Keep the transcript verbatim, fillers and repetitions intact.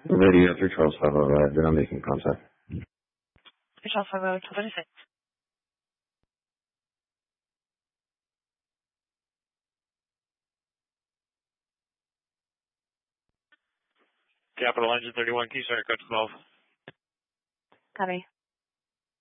Radio through Charles five oh, uh, then I'm making contact. Charles five oh, two thirty-six. Capital Engine thirty-one, Keystar, code twelve. Copy.